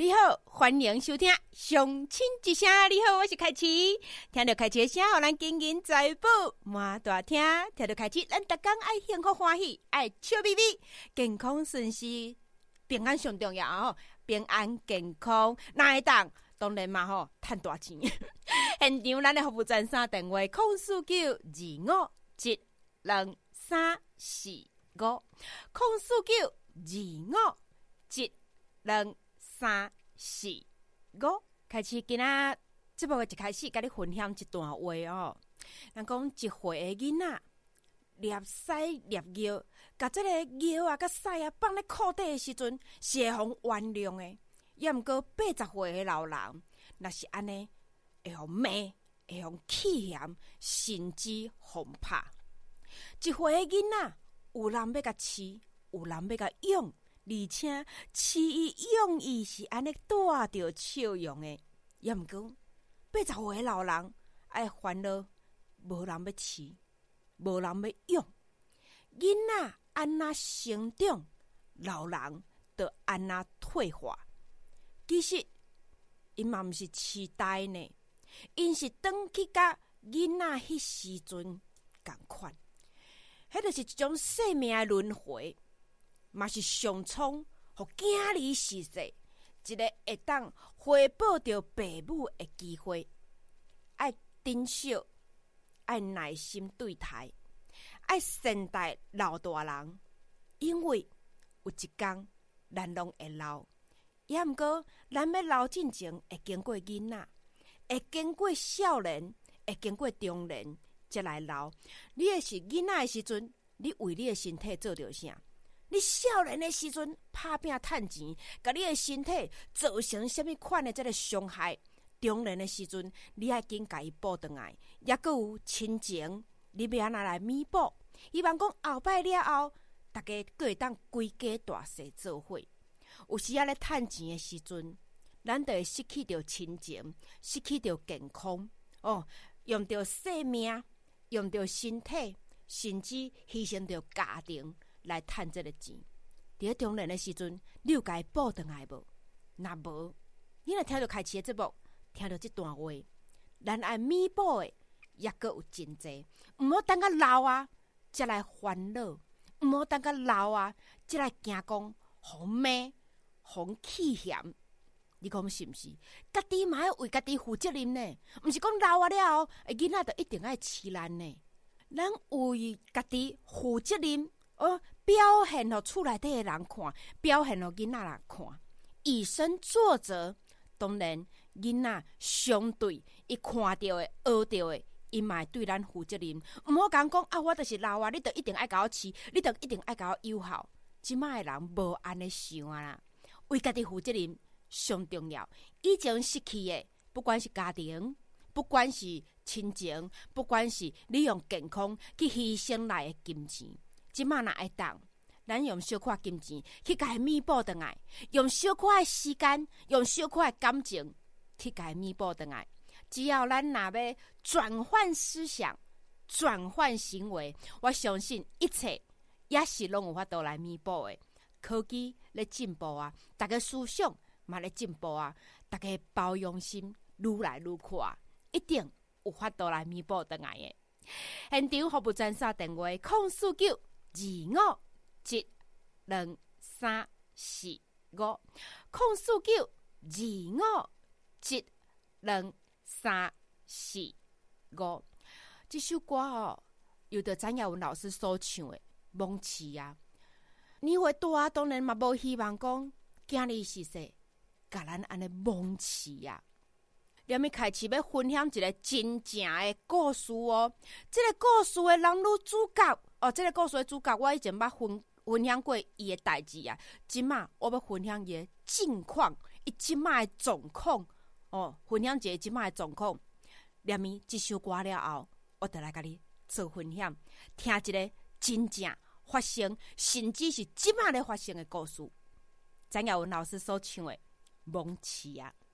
你好，欢迎收听相亲一声。你好，我是凯琪。听到凯琪的声，让咱金银财宝满大厅。听到凯琪，咱逐天爱幸福欢喜，爱笑眯眯，健康顺遂，平安上重要哦。平安健康，哪会当？当然嘛吼，赚大钱。现场咱的服务专线电话049-15345，049-15345。开始今仔节目的一开始，甲你分享一段话哦。人讲一岁的囡仔粒屎粒尿，甲这个尿啊、甲屎啊放咧裤底的时阵，是会互原谅的。也毋过80岁的老人，若是安尼，会互骂，会互气嫌，甚至互拍。一岁的囡仔，有人要甲饲，有人要甲养，而且饲伊养伊是安尼带着笑容的。也毋过80岁的老人爱烦恼，无人要饲，无人要养。囡仔安那成长，老人就安那退化。其实因嘛毋是痴呆呢，因是转去甲囡仔迄时阵共款。迄就是一种生命的轮回，嘛是上苍互囝儿实世一个会当回报着父母的机会。爱珍惜，爱耐心对待，爱善待老大人，因为有一天咱拢会老。也毋过，咱要老进前会经过囡仔，会经过少年，会经过中年，才来老。你也是囡仔的时阵，你为你的身体做着啥？你少年的时阵打拼趁钱，甲你的身体造成什么款的这个伤害？中年的时阵，你爱紧甲伊补回来，也阁有亲情，你要安怎来弥补？希望讲后摆了后，大家阁会当规家大细做伙。有时咧趁钱的时阵，咱就会失去着亲情，失去着健康哦，用着生命，用着身体，甚至牺牲着家庭来趁这个钱。伫咧中年的时阵，你有该补回来无？若无，你若听到开始的节目，听到这段话，咱爱弥补的也阁有真济，毋好等到老啊，才来烦恼；毋好等到老啊，才来惊讲互骂。互气嫌，你讲是毋是？家己嘛要为家己负责任呢，毋是讲老啊了后，囡仔就一定爱饲咱呢。咱为家己负责任，表现互厝内底的人看，表现互囡仔人看，以身作则。当然，囡仔相对伊看到的、学到的，伊嘛会对咱负责任。毋好讲啊，我就是老啊，你就一定爱甲我饲，你就一定爱甲我友好。即摆的人无安尼想啊啦。为家己负责任上重要。以前失去的，不管是家庭，不管是亲情，不管是你用健康去牺牲来的金钱，即摆若会当，咱用小可金钱去甲伊弥补回来，用小可的时间，用小可的感情去甲伊弥补回来。只要咱若要转换思想、转换行为，我相信一切也是拢有法度来弥补的。科技咧进步啊，大家思想嘛咧进步啊，大家包容心愈来愈宽，一定有法度来弥补回来的。现场服务专线电话049-251-2345，049-251-2345。这首歌哦，由着詹雅文老师所唱的《梦痴》啊。年岁大，当然嘛无希望讲囝儿是说，甲咱安尼蒙饲啊。连咪开始要分享一个真正的故事哦。这个故事的人女主角哦，这个故事的主角我以前捌分享过伊的代志啊。即马我要分享伊的近况，伊即马的状况哦，分享一个即马的状况。连咪这首歌了后，我就来甲你做分享，听一个真正发生，甚至是即马咧发生的故事。詹雅文老师所唱的《梦痴》啊。